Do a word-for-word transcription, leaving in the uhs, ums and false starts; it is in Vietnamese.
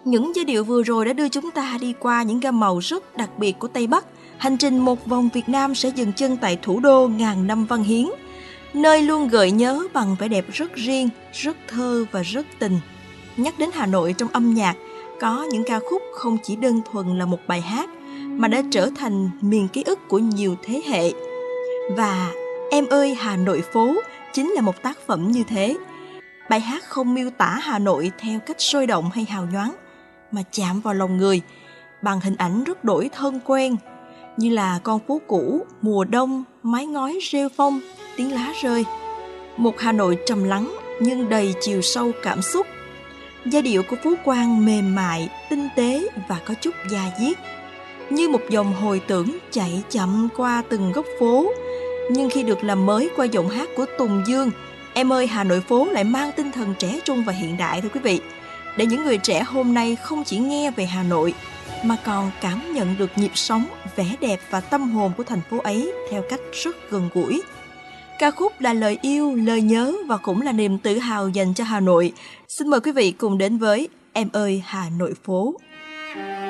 Những giai điệu vừa rồi đã đưa chúng ta đi qua những gam màu rất đặc biệt của Tây Bắc. Hành trình một vòng Việt Nam sẽ dừng chân tại thủ đô ngàn năm văn hiến, nơi luôn gợi nhớ bằng vẻ đẹp rất riêng, rất thơ và rất tình. Nhắc đến Hà Nội trong âm nhạc, có những ca khúc không chỉ đơn thuần là một bài hát, mà đã trở thành miền ký ức của nhiều thế hệ. Và Em ơi Hà Nội phố chính là một tác phẩm như thế. Bài hát không miêu tả Hà Nội theo cách sôi động hay hào nhoáng, mà chạm vào lòng người bằng hình ảnh rất đổi thân quen, như là con phố cũ, mùa đông, mái ngói rêu phong, tiếng lá rơi. Một Hà Nội trầm lắng nhưng đầy chiều sâu cảm xúc. Giai điệu của Phú Quang mềm mại, tinh tế và có chút da diết, như một dòng hồi tưởng chạy chậm qua từng góc phố. Nhưng khi được làm mới qua giọng hát của Tùng Dương, Em ơi Hà Nội phố lại mang tinh thần trẻ trung và hiện đại thưa quý vị. Để những người trẻ hôm nay không chỉ nghe về Hà Nội, mà còn cảm nhận được nhịp sống, vẻ đẹp và tâm hồn của thành phố ấy theo cách rất gần gũi. Ca khúc là lời yêu, lời nhớ và cũng là niềm tự hào dành cho Hà Nội. Xin mời quý vị cùng đến với Em ơi Hà Nội phố.